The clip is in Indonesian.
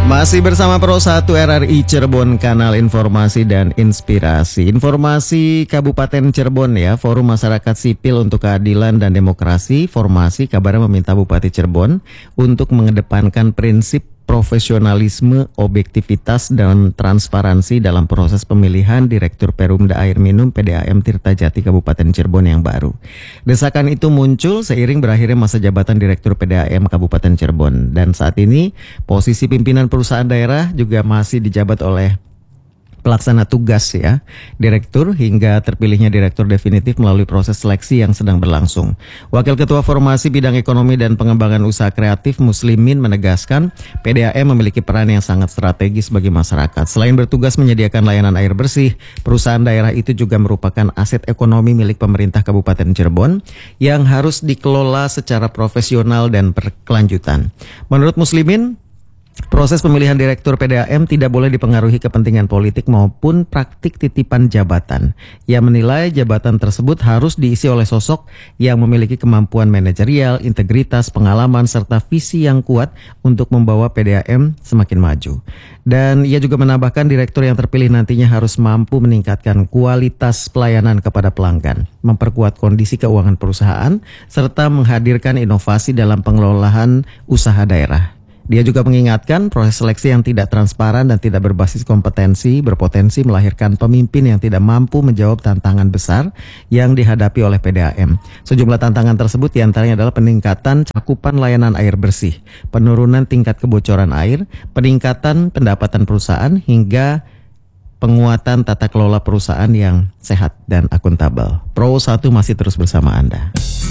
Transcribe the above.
Masih bersama Pro 1 RRI Cirebon, kanal informasi dan inspirasi. Informasi Kabupaten Cirebon ya, Forum Masyarakat Sipil untuk Keadilan dan Demokrasi, Formasi kabarnya meminta Bupati Cirebon untuk mengedepankan prinsip profesionalisme, objektivitas, dan transparansi dalam proses pemilihan Direktur Perumda Air Minum PDAM Tirtajati Kabupaten Cirebon yang baru. Desakan itu muncul seiring berakhirnya masa jabatan Direktur PDAM Kabupaten Cirebon. Dan saat ini posisi pimpinan perusahaan daerah juga masih dijabat oleh pelaksana tugas ya, direktur hingga terpilihnya direktur definitif melalui proses seleksi yang sedang berlangsung. Wakil Ketua Formasi Bidang Ekonomi dan Pengembangan Usaha Kreatif Muslimin menegaskan PDAM memiliki peran yang sangat strategis bagi masyarakat. Selain bertugas menyediakan layanan air bersih, perusahaan daerah itu juga merupakan aset ekonomi milik pemerintah Kabupaten Cirebon yang harus dikelola secara profesional dan berkelanjutan. Menurut Muslimin, proses pemilihan Direktur PDAM tidak boleh dipengaruhi kepentingan politik maupun praktik titipan jabatan. Ia menilai jabatan tersebut harus diisi oleh sosok yang memiliki kemampuan manajerial, integritas, pengalaman, serta visi yang kuat untuk membawa PDAM semakin maju. Dan ia juga menambahkan direktur yang terpilih nantinya harus mampu meningkatkan kualitas pelayanan kepada pelanggan, memperkuat kondisi keuangan perusahaan, serta menghadirkan inovasi dalam pengelolaan usaha daerah. Dia juga mengingatkan proses seleksi yang tidak transparan dan tidak berbasis kompetensi berpotensi melahirkan pemimpin yang tidak mampu menjawab tantangan besar yang dihadapi oleh PDAM. Sejumlah tantangan tersebut diantaranya adalah peningkatan cakupan layanan air bersih, penurunan tingkat kebocoran air, peningkatan pendapatan perusahaan, hingga penguatan tata kelola perusahaan yang sehat dan akuntabel. Pro 1 masih terus bersama Anda.